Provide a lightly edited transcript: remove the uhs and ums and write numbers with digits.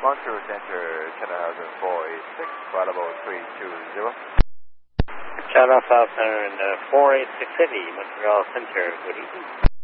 Montreal Center, Channel House 486, Bravo 320. Channel South Center 486 City, Montreal Center, good evening.